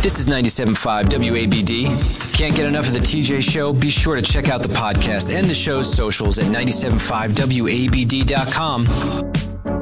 This is 97.5 WABD. Can't get enough of the TJ Show? Be sure to check out the podcast and the show's socials at 97.5WABD.com.